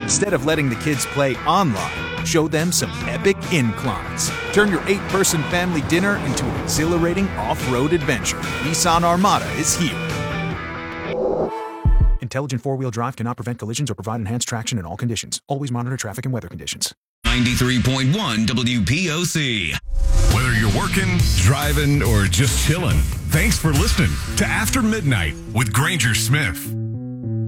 Instead of letting the kids play online, show them some epic inclines. Turn your 8-person family dinner into an exhilarating off-road adventure. Nissan Armada is here. Intelligent four-wheel drive cannot prevent collisions or provide enhanced traction in all conditions. Always monitor traffic and weather conditions. 93.1 WPOC. Whether you're working, driving, or just chilling, thanks for listening to After Midnight with Granger Smith.